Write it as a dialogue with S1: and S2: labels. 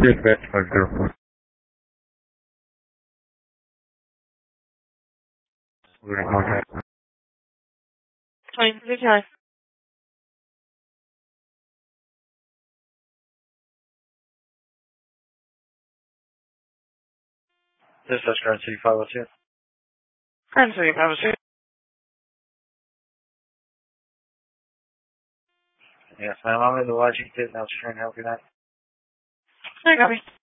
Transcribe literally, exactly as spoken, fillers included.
S1: Dispatch five zero four. We're in contact.
S2: Fine, good time.
S1: Dispatch Garden City five oh two.
S2: I'm sorry, I was
S1: Yes, ma'am. I'm in the lodging pit now. Just trying to help you out.
S2: I got me.